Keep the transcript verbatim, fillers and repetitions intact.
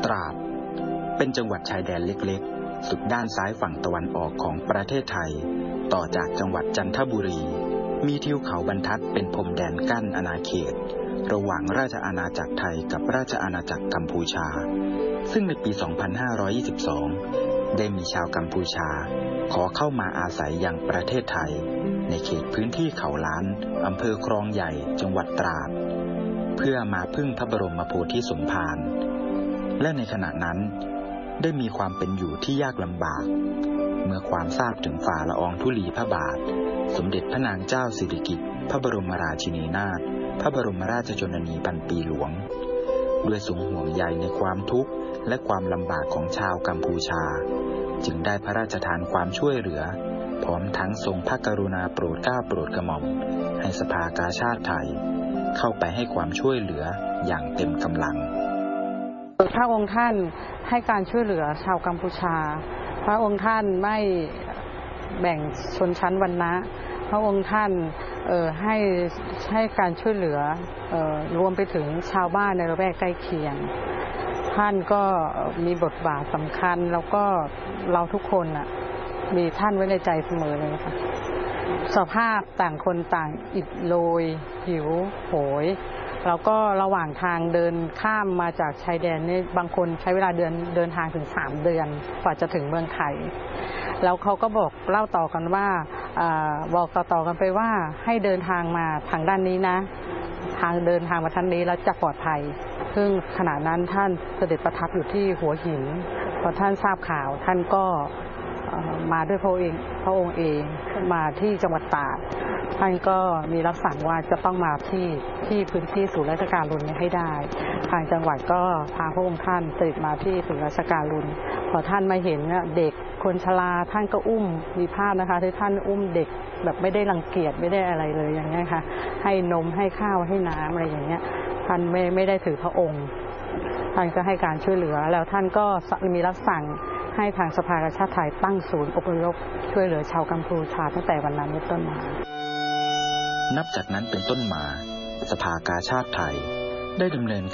ตราดเป็นจังหวัดชายแดนเล็กๆสุดด้านซ้ายฝั่งตะวันออกของประเทศไทยต่อจากจังหวัดจันทบุรีมีทิวเขาบรรทัดเป็นพรมแดนกั้นอาณาเขตระหว่างราชอาณาจักรไทยกับราชอาณาจักรกัมพูชาซึ่งในปี สองพันห้าร้อยยี่สิบสอง ได้มีชาวกัมพูชาขอเข้ามาอาศัยยังประเทศไทยในเขตพื้นที่เขาล้านอำเภอคลองใหญ่จังหวัดตราดเพื่อมาพึ่งพระบรมโพธิสมภารและในขณะนั้นได้มีความเป็นอยู่ที่ยากลำบากเมื่อความทราบถึงฝ่าละอองธุลีพระบาทสมเด็จพระนางเจ้าสิริกิติ์พระบรมราชินีนาถพระบรมราชชนนีพันปีหลวงด้วยทรงห่วงใยในความทุกข์และความลำบากของชาวกัมพูชาจึงได้พระราชทานความช่วยเหลือพร้อมทั้งทรงพระกรุณาโปรดเกล้าโปรดกระหม่อมให้สภากาชาดไทยเข้าไปให้ความช่วยเหลืออย่างเต็มกำลังพระองค์ท่านให้การช่วยเหลือชาวกัมพูชาพระองค์ท่านไม่แบ่งชนชั้นวรรณะพระองค์ท่านเอ่อให้ให้การช่วยเหลือเอ่อรวมไปถึงชาวบ้านในละแวกใกล้เคียงท่านก็มีบทบาทสำคัญแล้วก็เราทุกคนน่ะมีท่านไว้ในใจเสมอเลยค่ะสภาพต่างคนต่างอิดโรยหิวโหยแล้วก็ระหว่างทางเดินข้ามมาจากชายแดนนี่บางคนใช้เวลาเดินเดินทางถึงสามเดือนกว่าจะถึงเมืองไทยแล้วเขาก็บอกเล่าต่อกันว่าบอกต่อๆกันไปว่าให้เดินทางมาทางด้านนี้นะทางเดินทางมาทางนี้แล้วจะปลอดภัยซึ่งขณะนั้นท่านเสด็จประทับอยู่ที่หัวหินพอท่านทราบข่าวท่านก็มาด้วยพระองค์เองพระองค์เองมาที่จังหวัดตราดท่านก็มีรับสั่งว่าจะต้องมาที่ที่พื้นที่ศูนย์ราชการรุนนี้ให้ได้ทางจังหวัดก็พาพระองค์ท่านเสด็จมาที่ศูนย์ราชการรุนพอท่านมาเห็นเด็กคนชราท่านก็อุ้มมีภาพนะคะที่ท่านอุ้มเด็กแบบไม่ได้รังเกียจไม่ได้อะไรเลยอย่างนี้ค่ะให้นมให้ข้าวให้น้ำอะไรอย่างเงี้ยท่านไม่ไม่ได้ถือพระองค์ท่านก็ให้การช่วยเหลือแล้วท่านก็มีรับสั่งให้ทางสภากาชาดไทยตั้งศูนย์อพยพช่วยเหลือชาวกัมพูชาตั้งแต่วันนั้นเป็นต้นมานับจากนั้นเป็นต้นมาสภากาชาดไทยได้ดำเนิน